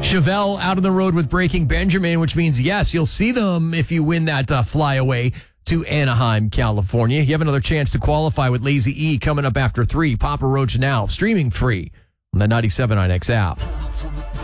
Chevelle out on the road with Breaking Benjamin, which means, yes, you'll see them if you win that flyaway to Anaheim, California. You have another chance to qualify with Lazy E coming up after 3. Papa Roach now, streaming free on the 97 IX app.